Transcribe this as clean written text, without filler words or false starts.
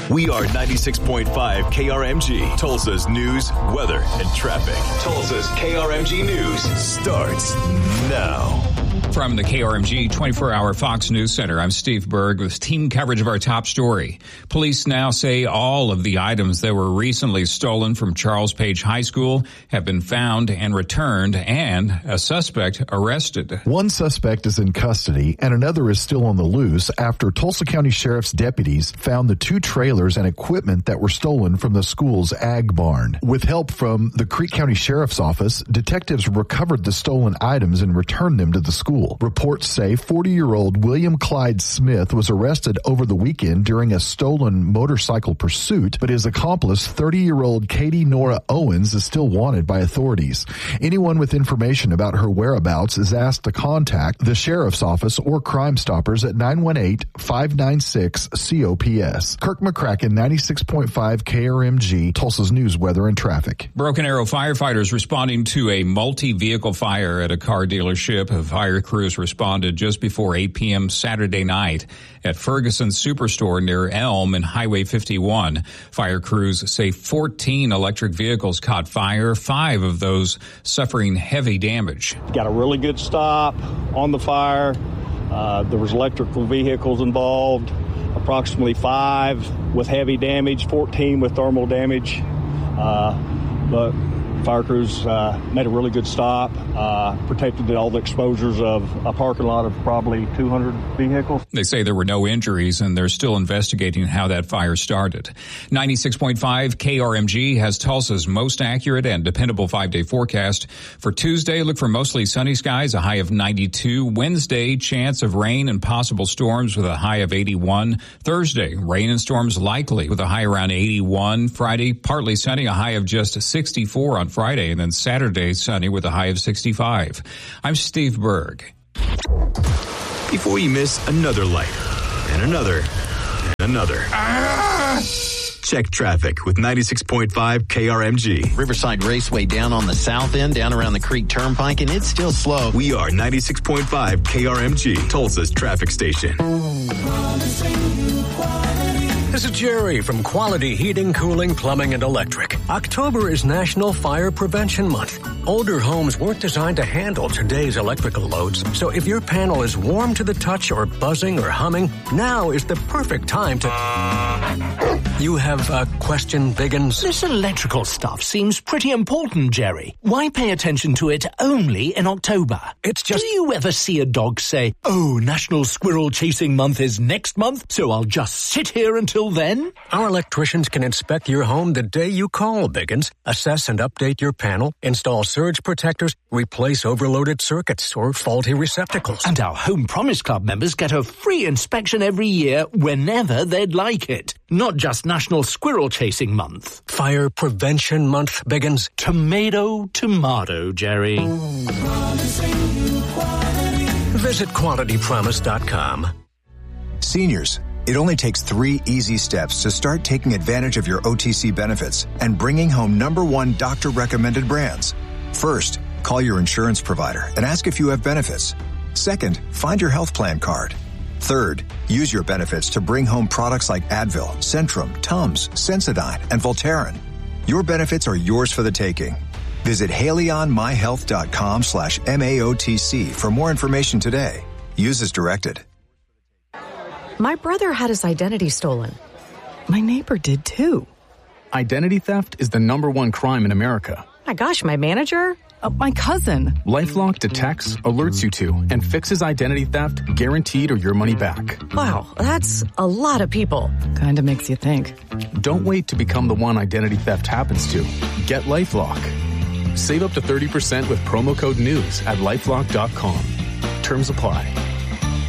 We are 96.5 KRMG, Tulsa's news, weather, and traffic. Tulsa's KRMG News starts now. From the KRMG 24-hour Fox News Center, I'm Steve Berg with team coverage of our top story. Police now say all of the items that were recently stolen from Charles Page High School have been found and returned, and a suspect arrested. One suspect is in custody, and another is still on the loose after Tulsa County Sheriff's deputies found the 2 trailers and equipment that were stolen from the school's ag barn. With help from the Creek County Sheriff's Office, detectives recovered the stolen items and returned them to the school. Reports say 40-year-old William Clyde Smith was arrested over the weekend during a stolen motorcycle pursuit, but his accomplice, 30-year-old Katie Nora Owens, is still wanted by authorities. Anyone with information about her whereabouts is asked to contact the Sheriff's Office or Crime Stoppers at 918-596-COPS. Kirk McCracken, 96.5 KRMG, Tulsa's news, weather, and traffic. Broken Arrow firefighters responding to a multi-vehicle fire at a car dealership. A fire crews responded just before 8 p.m. Saturday night at Ferguson Superstore near Elm and Highway 51. Fire crews say 14 electric vehicles caught fire, 5 of those suffering heavy damage. Got a really good stop on the fire. There was electrical vehicles involved, approximately 5 with heavy damage, 14 with thermal damage. But fire crews made a really good stop, protected all the exposures of a parking lot of probably 200 vehicles. They say there were no injuries, and they're still investigating how that fire started. 96.5 KRMG has Tulsa's most accurate and dependable 5-day forecast. For Tuesday, look for mostly sunny skies, a high of 92. Wednesday, chance of rain and possible storms with a high of 81. Thursday, rain and storms likely with a high around 81. Friday, partly sunny, a high of just 64 on Friday, and then Saturday, sunny with a high of 65. I'm Steve Berg. Before you miss another light, and another, and another. Check traffic with 96.5 KRMG. Riverside Raceway down on the south end, down around the Creek Turnpike, and it's still slow. We are 96.5 KRMG, Tulsa's traffic station. This is Jerry from Quality Heating, Cooling, Plumbing, and Electric. October is National Fire Prevention Month. Older homes weren't designed to handle today's electrical loads, so if your panel is warm to the touch or buzzing or humming, now is the perfect time to... You have a question, Biggins? This electrical stuff seems pretty important, Jerry. Why pay attention to it only in October? It's just... Do you ever see a dog say, "Oh, National Squirrel Chasing Month is next month, so I'll just sit here until then"? Our electricians can inspect your home the day you call, Biggins, assess and update your panel, install surge protectors, replace overloaded circuits or faulty receptacles. And our Home Promise Club members get a free inspection every year whenever they'd like it. Not just National Squirrel Chasing Month. Fire Prevention Month, Biggins. Tomato, Jerry. Visit QualityPromise.com. Seniors, it only takes 3 easy steps to start taking advantage of your OTC benefits and bringing home #1 doctor-recommended brands. First, call your insurance provider and ask if you have benefits. Second, find your health plan card. Third, use your benefits to bring home products like Advil, Centrum, Tums, Sensodyne, and Voltaren. Your benefits are yours for the taking. Visit HaleyOnMyHealth.com/MAOTC for more information today. Use as directed. My brother had his identity stolen. My neighbor did too. Identity theft is the #1 crime in America. My gosh, my manager? My cousin. LifeLock detects, alerts you to, and fixes identity theft, guaranteed or your money back. Wow, that's a lot of people. Kinda makes you think. Don't wait to become the one identity theft happens to. Get LifeLock. Save up to 30% with promo code NEWS at LifeLock.com. Terms apply.